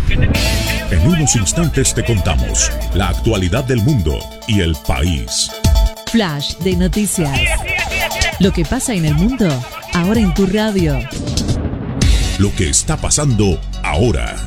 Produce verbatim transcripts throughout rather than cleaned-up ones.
En unos instantes te contamos la actualidad del mundo y el país. Flash de noticias. Lo que pasa en el mundo, ahora en tu radio. Lo que está pasando ahora.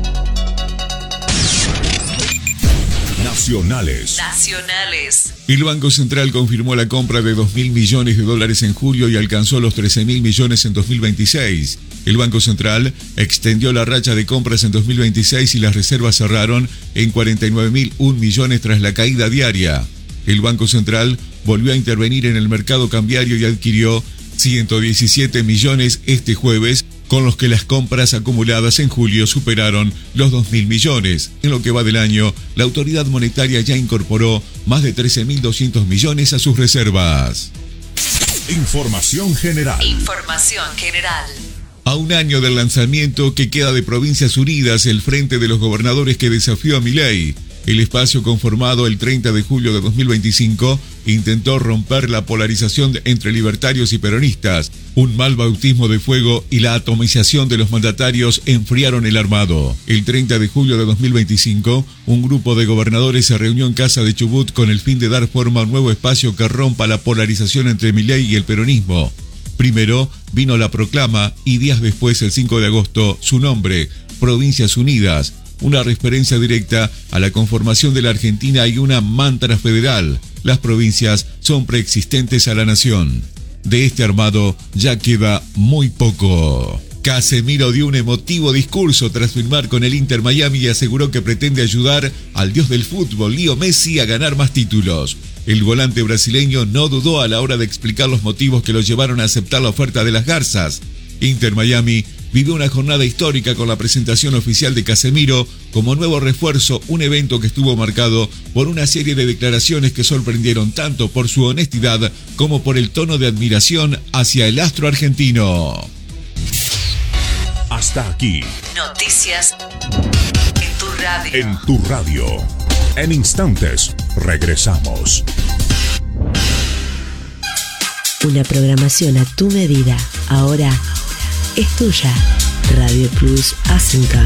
Nacionales. Nacionales. El Banco Central confirmó la compra de dos mil millones de dólares en julio y alcanzó los trece mil millones en dos mil veintiséis. El Banco Central extendió la racha de compras en dos mil veintiséis y las reservas cerraron en cuarenta y nueve mil un millones tras la caída diaria. El Banco Central volvió a intervenir en el mercado cambiario y adquirió ciento diecisiete millones este jueves, con los que las compras acumuladas en julio superaron los dos mil millones. En lo que va del año, la autoridad monetaria ya incorporó más de trece mil doscientos millones a sus reservas. Información general. Información general. A un año del lanzamiento que queda de Provincias Unidas, el Frente de los Gobernadores que desafió a Milei, el espacio conformado el treinta de julio de dos mil veinticinco intentó romper la polarización entre libertarios y peronistas. Un mal bautismo de fuego y la atomización de los mandatarios enfriaron el armado. El treinta de julio de dos mil veinticinco, un grupo de gobernadores se reunió en casa de Chubut con el fin de dar forma a un nuevo espacio que rompa la polarización entre Milei y el peronismo. Primero vino la proclama y días después, el cinco de agosto, su nombre, Provincias Unidas, una referencia directa a la conformación de la Argentina y una mantra federal. Las provincias son preexistentes a la nación. De este armado ya queda muy poco. Casemiro dio un emotivo discurso tras firmar con el Inter Miami y aseguró que pretende ayudar al dios del fútbol, Leo Messi, a ganar más títulos. El volante brasileño no dudó a la hora de explicar los motivos que lo llevaron a aceptar la oferta de las Garzas. Inter Miami vivió una jornada histórica con la presentación oficial de Casemiro como nuevo refuerzo, un evento que estuvo marcado por una serie de declaraciones que sorprendieron tanto por su honestidad como por el tono de admiración hacia el astro argentino. Hasta aquí. Noticias en tu radio. En tu radio. En instantes, regresamos. Una programación a tu medida. Ahora es tuya. Radio Plus Asunca.